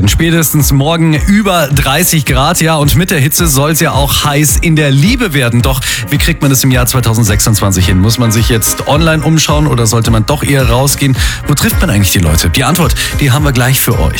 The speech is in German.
werden spätestens morgen über 30 Grad, ja, und mit der Hitze soll es ja auch heiß in der Liebe werden. Doch wie kriegt man das im Jahr 2026 hin? Muss man sich jetzt online umschauen oder sollte man doch eher rausgehen? Wo trifft man eigentlich die Leute? Die Antwort, die haben wir gleich für euch.